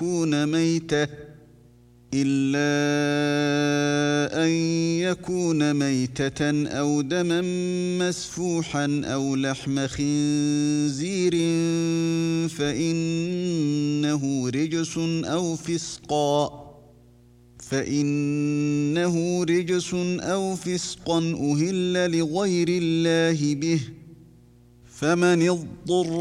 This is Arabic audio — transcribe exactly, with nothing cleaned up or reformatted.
يكون ميتة إلا أن يكون ميتة أو دما مسفوحا أو لحم خنزير فإنه رجس أو فسقا فإنه رجس أو فسقا أهل لغير الله به فمن اضطر